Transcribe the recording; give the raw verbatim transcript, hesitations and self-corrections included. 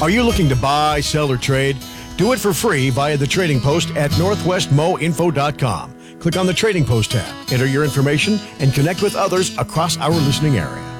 Are you looking to buy, sell, or trade? Do it for free via the Trading Post at northwest mo info dot com. Click on the Trading Post tab, enter your information, and connect with others across our listening area.